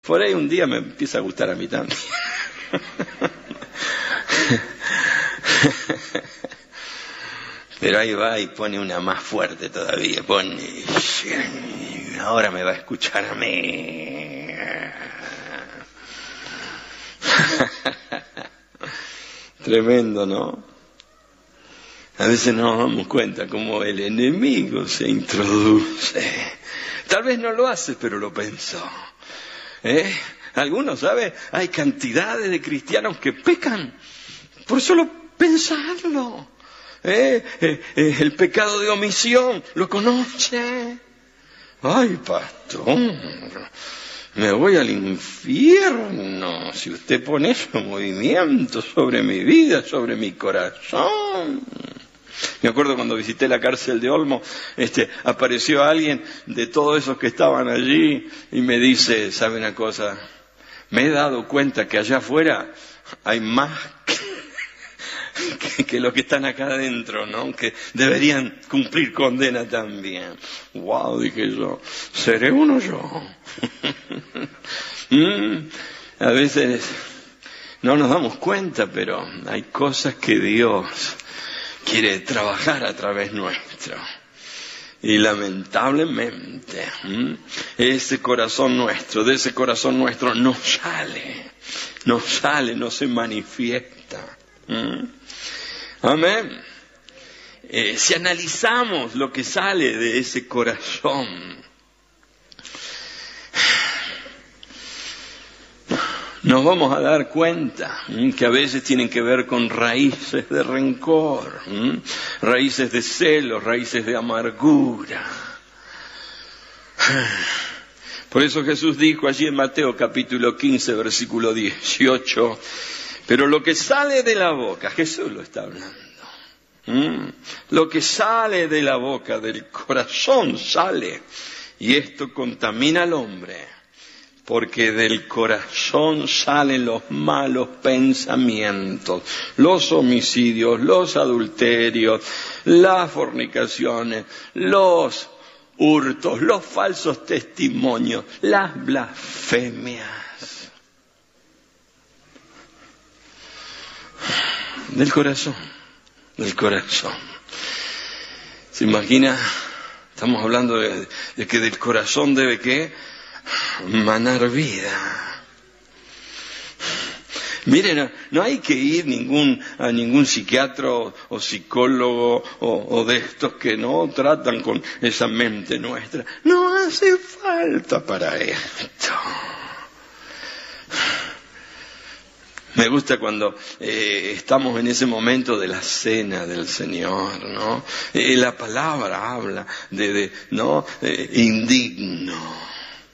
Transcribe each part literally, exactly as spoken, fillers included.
Por ahí un día me empieza a gustar a mí también. Pero ahí va y pone una más fuerte todavía. Pone, ahora me va a escuchar a mí. Tremendo, ¿no? A veces no nos damos cuenta cómo el enemigo se introduce. Tal vez no lo hace, pero lo pensó. ¿Eh? Algunos, ¿sabe? Hay cantidades de cristianos que pecan por solo pensarlo. ¿Eh? Eh, eh, el pecado de omisión, ¿lo conoce? Ay, pastor, me voy al infierno si usted pone esos movimientos sobre mi vida, sobre mi corazón. Me acuerdo cuando visité la cárcel de Olmo, este, apareció alguien de todos esos que estaban allí y me dice, ¿sabe una cosa? Me he dado cuenta que allá afuera hay más que, que, que los que están acá adentro, ¿no? Que deberían cumplir condena también. Wow, dije yo, ¿seré uno yo? mm, a veces no nos damos cuenta, pero hay cosas que Dios quiere trabajar a través nuestro. Y lamentablemente, ¿m? ese corazón nuestro, de ese corazón nuestro no sale, no sale, no se manifiesta. ¿m? Amén. Eh, si analizamos lo que sale de ese corazón, nos vamos a dar cuenta ¿m? que a veces tienen que ver con raíces de rencor, ¿m? raíces de celos, raíces de amargura. Por eso Jesús dijo allí en Mateo capítulo quince, versículo dieciocho, pero lo que sale de la boca, Jesús lo está hablando, ¿m? lo que sale de la boca, del corazón sale, y esto contamina al hombre. Porque del corazón salen los malos pensamientos, los homicidios, los adulterios, las fornicaciones, los hurtos, los falsos testimonios, las blasfemias. Del corazón, del corazón. ¿Se imagina? Estamos hablando de, de que del corazón debe ¿qué? Manar vida. Miren, no, no hay que ir ningún, a ningún psiquiatra o, o psicólogo o, o de estos que no tratan con esa mente nuestra. No hace falta para esto. Me gusta cuando eh, estamos en ese momento de la cena del Señor, ¿no? Eh, la palabra habla de, de ¿no? Eh, indigno.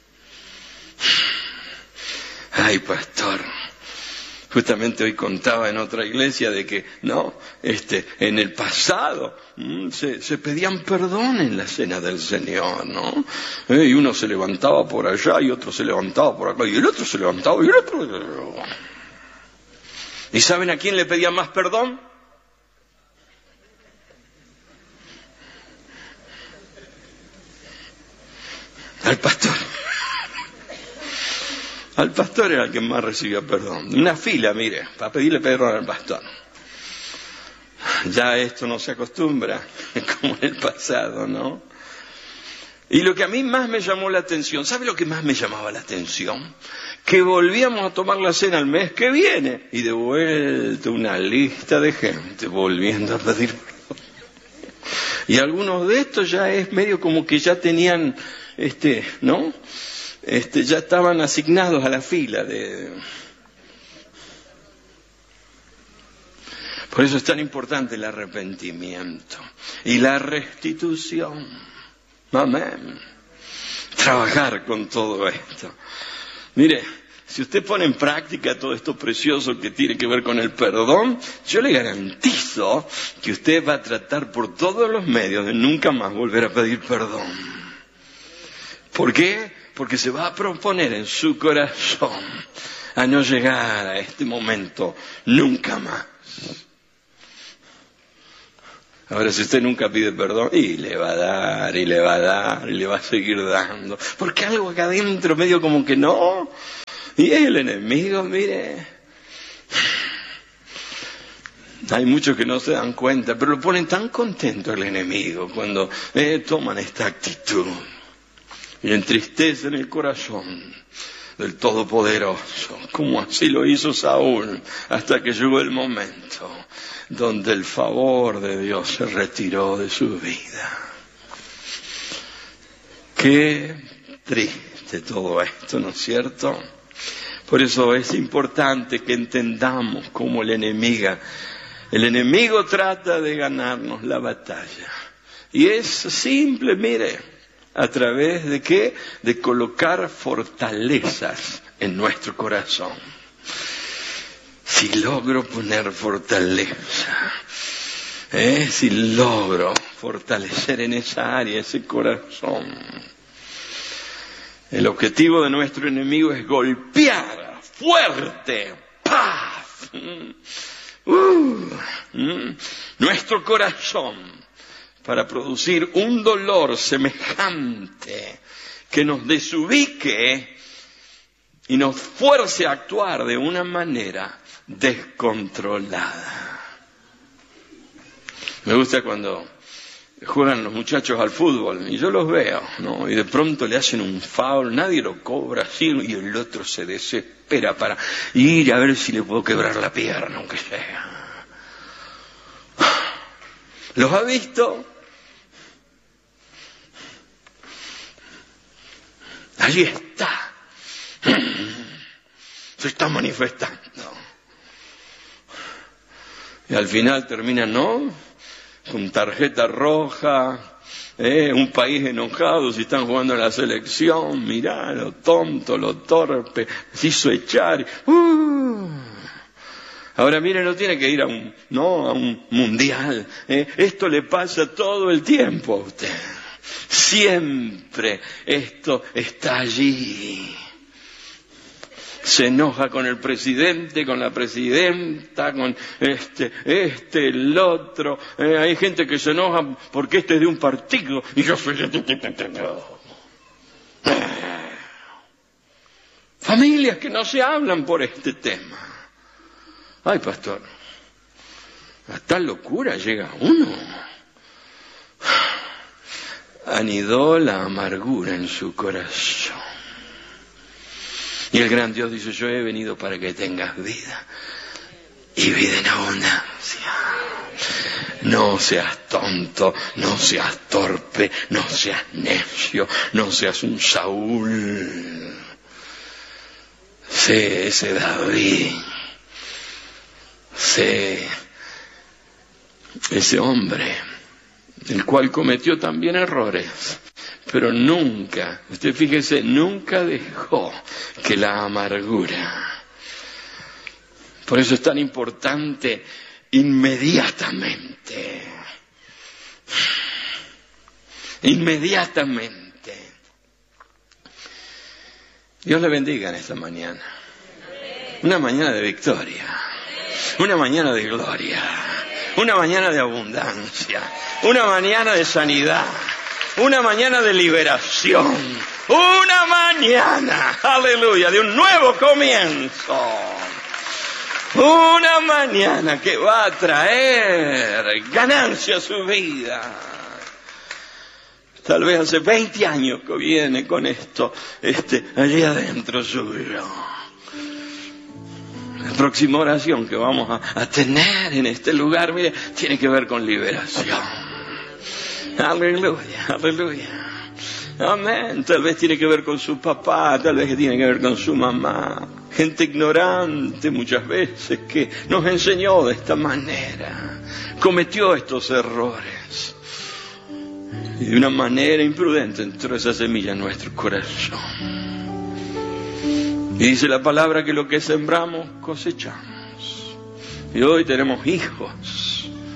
Ay, pastor, justamente hoy contaba en otra iglesia de que, no, este, en el pasado mmm, se, se pedían perdón en la cena del Señor, ¿no? Eh, y uno se levantaba por allá y otro se levantaba por acá y el otro se levantaba y el otro... ¿Y saben a quién le pedían más perdón? Al pastor. Al pastor era el que más recibía perdón. Una fila, mire, para pedirle perdón al pastor. Ya esto no se acostumbra, como en el pasado, ¿no? Y lo que a mí más me llamó la atención, ¿sabe lo que más me llamaba la atención? Que volvíamos a tomar la cena el mes que viene, y de vuelta una lista de gente volviendo a pedir perdón. Y algunos de estos ya es medio como que ya tenían, este, ¿no? Este, ya estaban asignados a la fila de... Por eso es tan importante el arrepentimiento y la restitución. Amén. Trabajar con todo esto. Mire, si usted pone en práctica todo esto precioso que tiene que ver con el perdón, yo le garantizo que usted va a tratar por todos los medios de nunca más volver a pedir perdón. ¿Por qué? Porque se va a proponer en su corazón a no llegar a este momento nunca más. Ahora, si usted nunca pide perdón, y le va a dar, y le va a dar, y le va a seguir dando. Porque algo acá adentro medio como que no. Y es el enemigo, mire. Hay muchos que no se dan cuenta, pero lo ponen tan contento el enemigo cuando eh, toman esta actitud. Y entristecen el corazón del Todopoderoso, como así lo hizo Saúl, hasta que llegó el momento donde el favor de Dios se retiró de su vida. Qué triste todo esto, ¿no es cierto? Por eso es importante que entendamos cómo el enemigo, el enemigo trata de ganarnos la batalla. Y es simple, mire, ¿a través de qué? De colocar fortalezas en nuestro corazón. Si logro poner fortaleza, ¿eh? si logro fortalecer en esa área, ese corazón, el objetivo de nuestro enemigo es golpear fuerte, ¡paf! Uh, mm, nuestro corazón para producir un dolor semejante que nos desubique y nos fuerce a actuar de una manera descontrolada. Me gusta cuando juegan los muchachos al fútbol y yo los veo, ¿no? Y de pronto le hacen un foul, nadie lo cobra así y el otro se desespera para ir a ver si le puedo quebrar la pierna, aunque sea. ¿Los ha visto? Allí está. Se está manifestando. Y al final termina, ¿no? Con tarjeta roja, ¿eh? Un país enojado si están jugando en la selección, mirá, lo tonto, lo torpe, se hizo echar. Uh. Ahora miren, no tiene que ir a un, no, a un mundial, ¿eh? Esto le pasa todo el tiempo a usted. Siempre esto está allí. Se enoja con el presidente, con la presidenta, con este, este, el otro. Eh, hay gente que se enoja porque este es de un partido y yo soy de... Familias que no se hablan por este tema. Ay, pastor, a tal locura llega uno. Anidó la amargura en su corazón. Y el gran Dios dice, yo he venido para que tengas vida y vida en abundancia. No seas tonto, no seas torpe, no seas necio, no seas un Saúl. Sé ese David, sé ese hombre, el cual cometió también errores. Pero nunca, usted fíjese, nunca dejó que la amargura. Por eso es tan importante inmediatamente. Inmediatamente. Dios le bendiga en esta mañana. Una mañana de victoria. Una mañana de gloria. Una mañana de abundancia. Una mañana de sanidad. Una mañana de liberación, una mañana, aleluya, de un nuevo comienzo. Una mañana que va a traer ganancia a su vida. Tal vez hace veinte años que viene con esto, este, allí adentro suyo. La próxima oración que vamos a, a tener en este lugar, mire, tiene que ver con liberación. Aleluya, aleluya. Amén. Tal vez tiene que ver con su papá, tal vez tiene que ver con su mamá. Gente ignorante muchas veces que nos enseñó de esta manera. Cometió estos errores. Y de una manera imprudente entró esa semilla en nuestro corazón. Y dice la palabra que lo que sembramos cosechamos. Y hoy tenemos hijos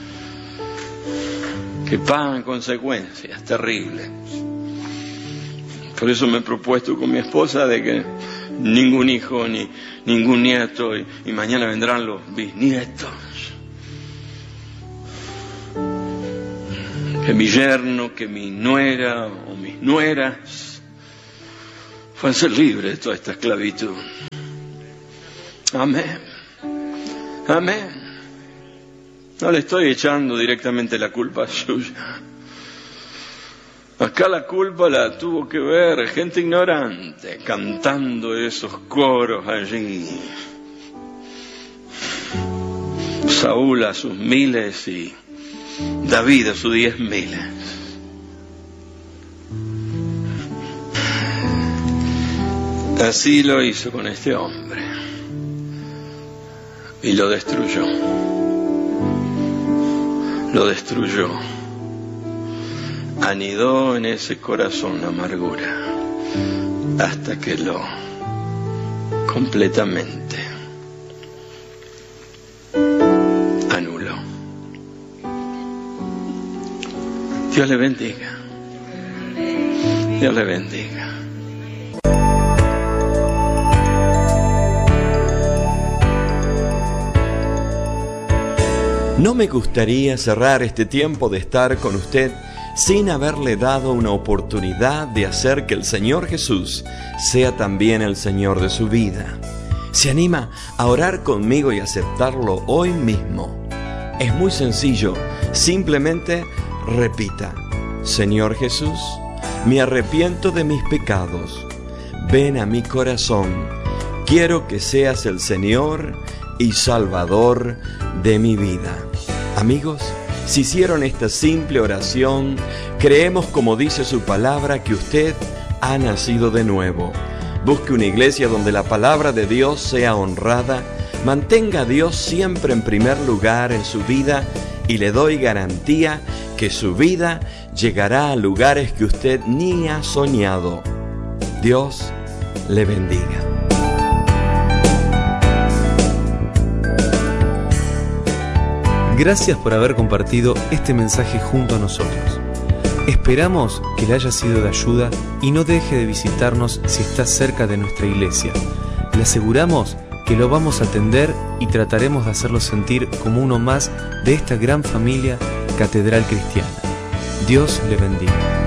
que pagan consecuencias terribles. Por eso me he propuesto con mi esposa de que ningún hijo ni ningún nieto y, y mañana vendrán los bisnietos. que mi yerno, que mi nuera o mis nueras puedan ser libres de toda esta esclavitud. Amén. Amén. No le estoy echando directamente la culpa suya. Acá la culpa la tuvo que ver gente ignorante cantando esos coros allí. Saúl a sus miles y David a sus diez miles. Así lo hizo con este hombre y lo destruyó. Lo destruyó. Anidó en ese corazón la amargura hasta que lo completamente anuló. Dios le bendiga. Dios le bendiga. No me gustaría cerrar este tiempo de estar con usted sin haberle dado una oportunidad de hacer que el Señor Jesús sea también el Señor de su vida. ¿Se anima a orar conmigo y aceptarlo hoy mismo? Es muy sencillo, simplemente repita: Señor Jesús, me arrepiento de mis pecados, ven a mi corazón, quiero que seas el Señor y Salvador de mi vida. Amigos, si hicieron esta simple oración, creemos, como dice su palabra, que usted ha nacido de nuevo. Busque una iglesia donde la palabra de Dios sea honrada, mantenga a Dios siempre en primer lugar en su vida y le doy garantía que su vida llegará a lugares que usted ni ha soñado. Dios le bendiga. Gracias por haber compartido este mensaje junto a nosotros. Esperamos que le haya sido de ayuda y no deje de visitarnos si está cerca de nuestra iglesia. Le aseguramos que lo vamos a atender y trataremos de hacerlo sentir como uno más de esta gran familia Catedral Cristiana. Dios le bendiga.